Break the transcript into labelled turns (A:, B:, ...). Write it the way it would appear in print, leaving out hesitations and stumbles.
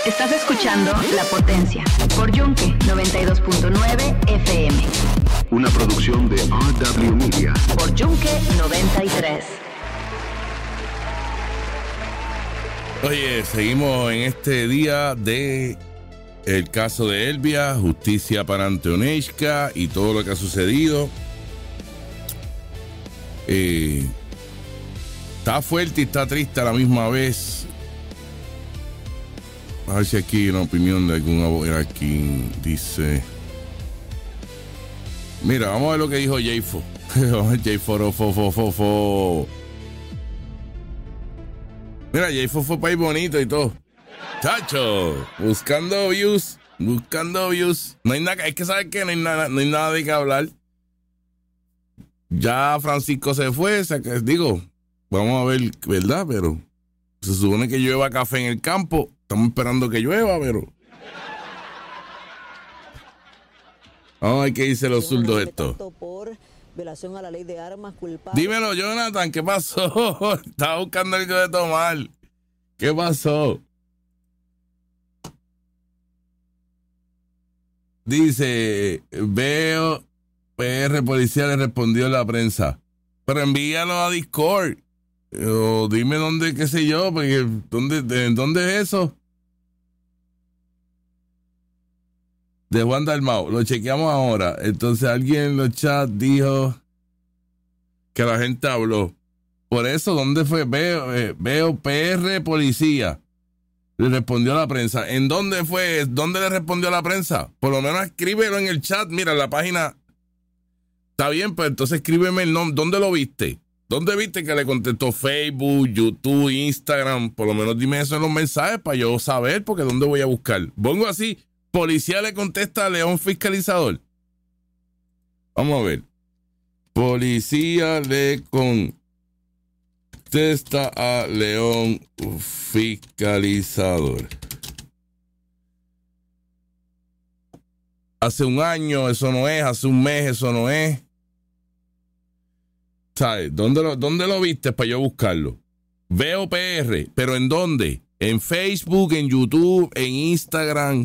A: Estás escuchando La Potencia por Yunque 92.9 FM.
B: Una producción de RW Media
A: Por Yunque 93.
C: Oye, seguimos en este día de el caso de Elvia, justicia para Antonejka y todo lo que ha sucedido. Está fuerte y está triste a la misma vez. A ver si aquí hay una opinión de algún abogado. Aquí dice: mira, vamos a ver lo que dijo Jayfo. Vamos a ver Jayfo. Mira, Jayfo fue país bonito y todo. Chacho, buscando views. No hay nada, es que sabes que no hay nada de qué hablar. Ya Francisco se fue, digo, vamos a ver, ¿verdad? Pero se supone que llueva café en el campo. Estamos esperando que llueva, pero vamos a ver qué dicen los zurdos esto.
D: Violación a la ley de armas, culpable.
C: Dímelo, Jonathan, ¿qué pasó? Estaba buscando algo de tomar. ¿Qué pasó? Dice, veo, PR policía le respondió a la prensa. Pero envíalo a Discord. O dime dónde, qué sé yo, porque ¿dónde es eso? De Juan Dalmau, lo chequeamos ahora. Entonces alguien en los chats dijo que la gente habló. Por eso, ¿dónde fue? Veo PR policía. Le respondió a la prensa. ¿En dónde fue? ¿Dónde le respondió a la prensa? Por lo menos escríbelo en el chat. Mira, la página está bien, pues entonces escríbeme el nombre. ¿Dónde lo viste? ¿Dónde viste que le contestó? Facebook, YouTube, Instagram. Por lo menos dime eso en los mensajes para yo saber, porque ¿dónde voy a buscar? Pongo así: policía le contesta a León Fiscalizador. Vamos a ver. Policía le contesta a León Fiscalizador. Hace un año eso no es, hace un mes eso no es. ¿Sabes? ¿Dónde lo viste para yo buscarlo? Veo PR, pero ¿en dónde? En Facebook, en YouTube, en Instagram.